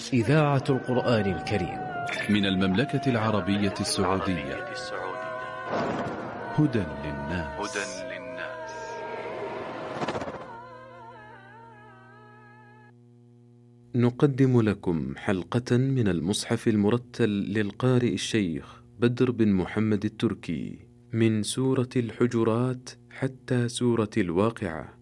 إذاعة القرآن الكريم من المملكة العربية السعودية. هدى للناس. نقدم لكم حلقة من المصحف المرتل للقارئ الشيخ بدر بن محمد التركي، من سورة الحجرات حتى سورة الواقعة،